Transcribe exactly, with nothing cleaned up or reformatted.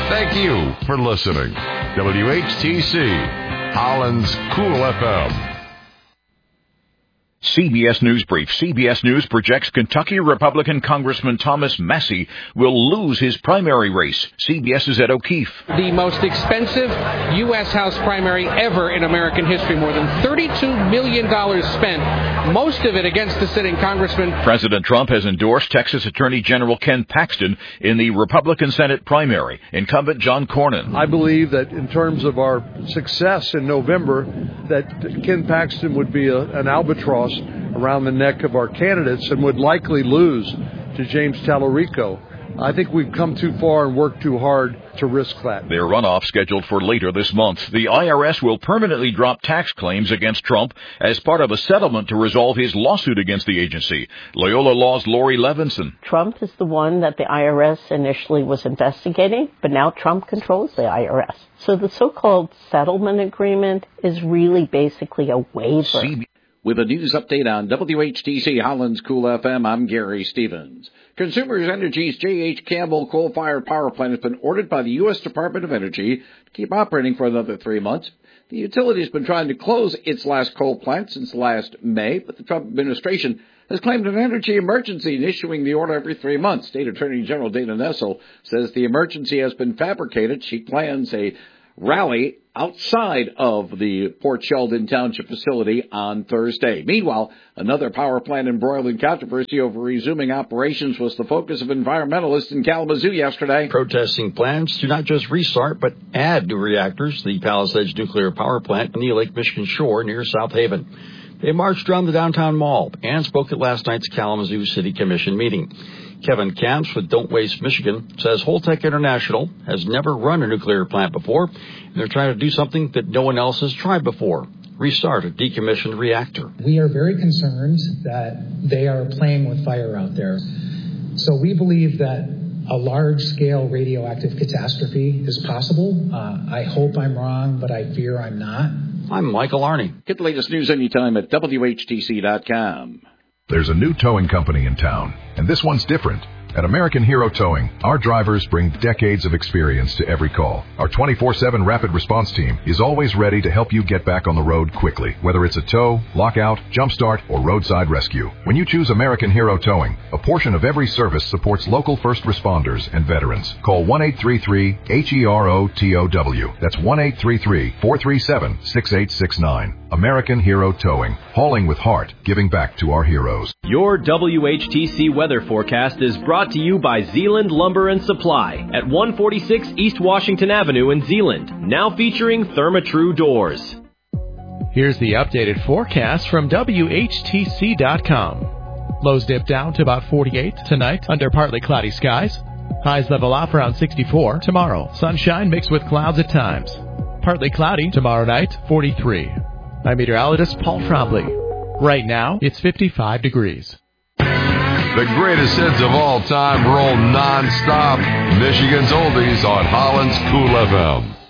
Thank you for listening. W H T C, Holland's Cool F M. C B S News Brief. C B S News projects Kentucky Republican Congressman Thomas Massie will lose his primary race. C B S is at O'Keefe. The most expensive U S House primary ever in American history. More than thirty-two million dollars spent, most of it against the sitting congressman. President Trump has endorsed Texas Attorney General Ken Paxton in the Republican Senate primary. Incumbent John Cornyn. I believe that in terms of our success in November, that Ken Paxton would be a, an albatross around the neck of our candidates and would likely lose to James Tallarico. I think we've come too far and worked too hard to risk that. Their runoff scheduled for later this month. The I R S will permanently drop tax claims against Trump as part of a settlement to resolve his lawsuit against the agency. Loyola Law's Lori Levinson. Trump is the one that the I R S initially was investigating, but now Trump controls the I R S. So the so-called settlement agreement is really basically a waiver. C- With a news update on W H T C Holland's Cool F M, I'm Gary Stevens. Consumers Energy's J H. Campbell coal-fired power plant has been ordered by the U S Department of Energy to keep operating for another three months. The utility has been trying to close its last coal plant since last May, but the Trump administration has claimed an energy emergency in issuing the order every three months. State Attorney General Dana Nessel says the emergency has been fabricated. She plans a rally outside of the Port Sheldon Township facility on Thursday. Meanwhile, another power plant embroiled controversy over resuming operations was the focus of environmentalists in Kalamazoo yesterday. Protesting plans to not just restart, but add new reactors to the Palisades nuclear power plant on the Lake Michigan shore near South Haven. They marched around the downtown mall and spoke at last night's Kalamazoo City Commission meeting. Kevin Camps with Don't Waste Michigan says Holtec International has never run a nuclear plant before, and they're trying to do something that no one else has tried before, restart a decommissioned reactor. We are very concerned that they are playing with fire out there. So we believe that a large-scale radioactive catastrophe is possible. Uh, I hope I'm wrong, but I fear I'm not. I'm Michael Arney. Get the latest news anytime at W H T C dot com. There's a new towing company in town, and this one's different. At American Hero Towing, our drivers bring decades of experience to every call. Our twenty-four seven rapid response team is always ready to help you get back on the road quickly, whether it's a tow, lockout, jumpstart, or roadside rescue. When you choose American Hero Towing, a portion of every service supports local first responders and veterans. Call one eight three three H E R O T O W. That's one eight three three, four three seven, six eight six nine. American Hero Towing, hauling with heart, giving back to our heroes. Your W H T C weather forecast is brought to you by Zeeland Lumber and Supply at one forty-six East Washington Avenue in Zeeland, now featuring Therma-Tru doors. Here's the updated forecast from W H T C dot com. Lows dip down to about forty-eight tonight under partly cloudy skies. Highs level off around sixty-four tomorrow. Sunshine mixed with clouds at times. Partly cloudy tomorrow night, forty-three. I'm meteorologist Paul Trombley. Right now, it's fifty-five degrees. The greatest hits of all time roll non-stop. Michigan's Oldies on Holland's Cool F M.